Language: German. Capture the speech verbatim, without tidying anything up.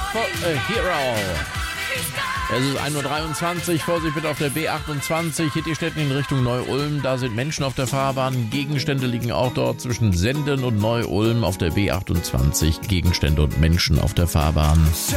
for a Hero. Es ist ein Uhr dreiundzwanzig, Vorsicht bitte auf der B achtundzwanzig, Hittistetten in Richtung Neu-Ulm. Da sind Menschen auf der Fahrbahn, Gegenstände liegen auch dort zwischen Senden und Neu-Ulm auf der B achtundzwanzig. Gegenstände und Menschen auf der Fahrbahn.